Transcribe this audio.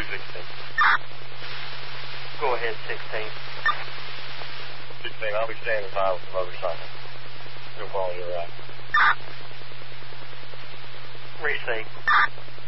216. Go ahead, 16. 16, I'll be standing by with the motorcycle. Still follow you right. Receive.